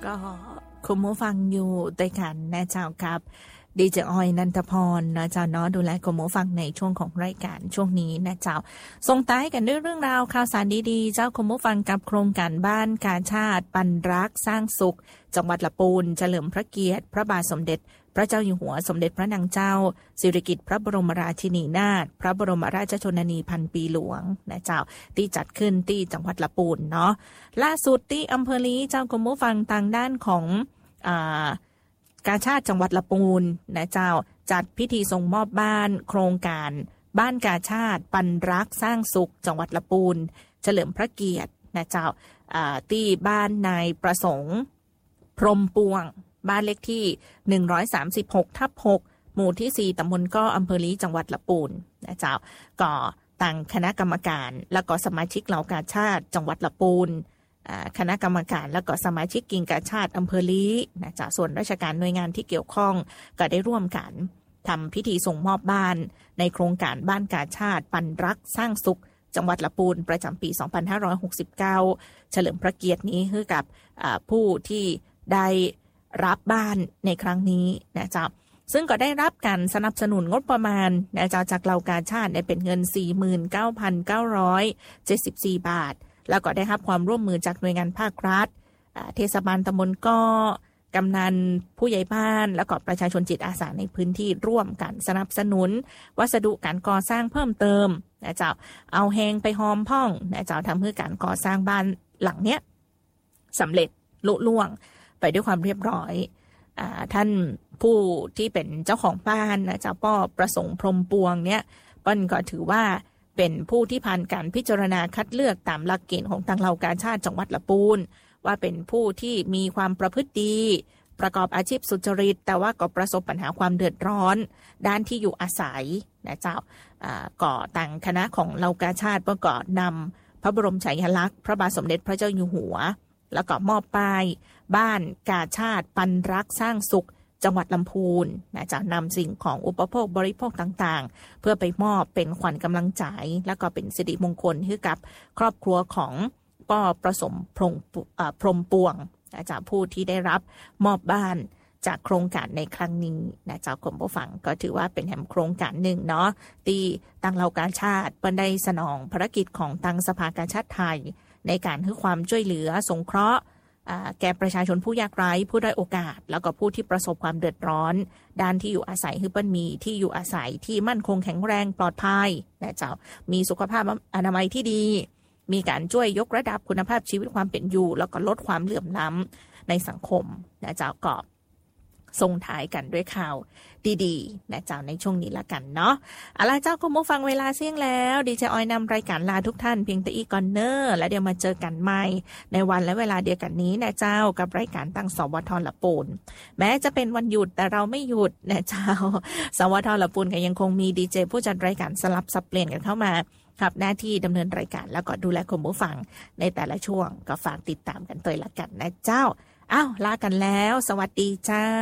ก็คุณผู้ฟังอยู่ด้วยกันนะเจ้าครับดีเจออยนันทพรนะเจ้าเนาะดูแลคุณผู้ฟังในช่วงของรายการช่วงนี้นะเจ้าส่งท้ายกันด้วยเรื่องราวข่าวสารดีๆเจ้าคุณผู้ฟังกับโครงการบ้านกาชาติปันรักสร้างสุขจังหวัดละปูนเฉลิมพระเกียรติพระบาทสมเด็จพระเจ้าอยู่หัวสมเด็จพระนางเจ้าสิริกิติ์พระบรมราชินีนาถพระบรมราชชนนีพันปีหลวงนะเจ้าที่จัดขึ้นที่จังหวัดละปูนเนาะล่าสุดที่อำเภอลี้เจ้าคุณผู้ฟังทางด้านของกาชาติจังหวัดละปูนนะเจ้าจัดพิธีส่งมอบบ้านโครงการบ้านกาชาติปันรักสร้างสุขจังหวัดละปูนเฉลิมพระเกียรตินะเจ้าที่บ้านนายประสงค์พรหมปวงบ้านเลขที่136/6หมู่ที่4ตำบลก้ออำเภอลี้จังหวัดละปูนนะเจ้าก็ตั้งคณะกรรมการและก็สมาชิกเหล่ากาชาติจังหวัดละปูนคณะกรรมการและก็สมาชิกกิ่งกาชาติอำเภอลี้นะจากส่วนราชการหน่วยงานที่เกี่ยวข้องก็ได้ร่วมกันทำพิธีส่งมอบบ้านในโครงการบ้านกาชาติปันรักสร้างสุขจังหวัดละปูนประจำปี 2569 เฉลิมพระเกียรตินี้ให้กับผู้ที่ได้รับบ้านในครั้งนี้นะจ๊ะซึ่งก็ได้รับการสนับสนุนงบประมาณนะจ๊ะจากเหล่ากาชาติเป็นเงิน 49,974 บาทแล้วก็ได้รับความร่วมมือจากหน่วยงานภาครัฐเทศบาลตำบลก้อกำนันผู้ใหญ่บ้านแล้วก็ประชาชนจิตอาสาในพื้นที่ร่วมกันสนับสนุนวัสดุการก่อสร้างเพิ่มเติมนะเจ้าเอาแหงไปหอมพ่องนะเจ้าทำให้การก่อสร้างบ้านหลังเนี้ยสำเร็จลุล่วงไปด้วยความเรียบร้อยท่านผู้ที่เป็นเจ้าของบ้านนะเจ้าป้อประสงค์พรหมปวงเนี่ยป้อนก็ถือว่าเป็นผู้ที่ผ่านการพิจารณาคัดเลือกตามหลักเกณฑ์ของทางเหล่ากาชาติจังหวัดละปูนว่าเป็นผู้ที่มีความประพฤติดีประกอบอาชีพสุจริตแต่ว่าก็ประสบปัญหาความเดือดร้อนด้านที่อยู่อาศัยนะเจ้าก่อตั้งคณะของเหล่ากาชาติประกอบนำพระบรมฉายาลักษณ์พระบาทสมเด็จพระเจ้าอยู่หัวแล้วก็มอบป้ายบ้านกาชาติปันรักสร้างสุขจังหวัดลำพูนนะจะนำสิ่งของอุปโภคบริโภคต่างๆเพื่อไปมอบเป็นขวัญกำลังใจแล้วก็เป็นสิริมงคลให้กับครอบครัวของป้อประสมพรหมปวงนะจะผู้ที่ได้รับมอบบ้านจากโครงการในครั้งนี้นะเจ้าคุณผู้ฟังก็ถือว่าเป็นแห่งโครงการหนึ่งเนาะที่ตั้งเหล่ากาชาติเปิ้นได้สนองภารกิจของตั้งสภากาชาติไทยในการให้ความช่วยเหลือสงเคราะห์แก่ประชาชนผู้ยากไร้ผู้ด้อยโอกาสแล้วก็ผู้ที่ประสบความเดือดร้อนด้านที่อยู่อาศัยคือเปิ้นมีที่อยู่อาศัยที่มั่นคงแข็งแรงปลอดภัยนะเจ้ามีสุขภาพอนามัยที่ดีมีการช่วยยกระดับคุณภาพชีวิตความเป็นอยู่แล้วก็ลดความเหลื่อมล้ำในสังคมนะเจ้าก็ส่งท้ายกันด้วยข่าวดีๆนะเจ้าในช่วงนี้ละกันเนาะเอาล่ะเจ้าคุณผู้ฟังเวลาเสี่ยงแล้วดีเจออยนำรายการลาทุกท่านเพียงแต่อีกก่อนเนอร์แล้วเดี๋ยวมาเจอกันใหม่ในวันและเวลาเดียวกันนี้นะเจ้ากับรายการตั้งสวทละปูนแม้จะเป็นวันหยุดแต่เราไม่หยุดนะเจ้าสวทละปูนก็ยังคงมีดีเจผู้จัดรายการสลับสับเปลี่ยนกันเข้ามาครับหน้าที่ดำเนินรายการแล้วก็ดูแลคุณผู้ฟังในแต่ละช่วงก็ฝากติดตามกันตัวละกันนะเจ้าอ้าวลากันแล้วสวัสดีจ้า